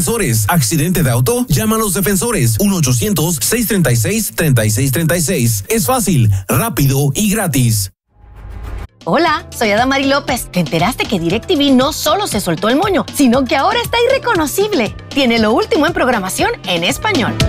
Defensores. ¿Accidente de auto? Llama a los defensores. 1-800-636-3636. Es fácil, rápido y gratis. Hola, soy Adamari López. ¿Te enteraste que DirecTV no solo se soltó el moño, sino que ahora está irreconocible? Tiene lo último en programación en español.